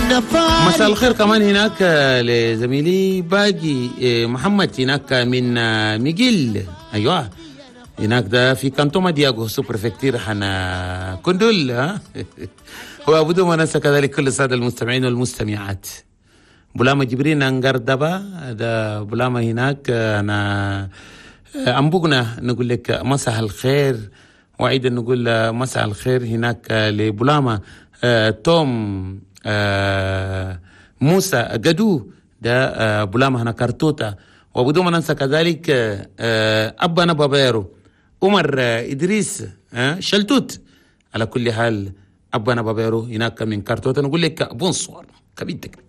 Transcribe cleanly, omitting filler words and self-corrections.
مساء الخير كمان هناك لزميلي باقي محمد هناك من ميجيل. ايوه هناك ده في كانتوما دياغو سوبر فيكتير حنا كندول ها. وابدو ما ننسى كذلك كل الساده المستمعين والمستمعات. بولاما جبرين انقردبا ده بولاما هناك انا انبوغنا نقول لك مساء الخير، وايضا نقول مساء الخير هناك لبولاما توم موسى قدو ده بولاما هنا كارتوتا. وبدون ما ننسى كذلك أبانا بابيرو عمر إدريس شلتوت. على كل حال أبانا بابيرو هناك من كارتوتا نقول لك بونسوار كبيتك.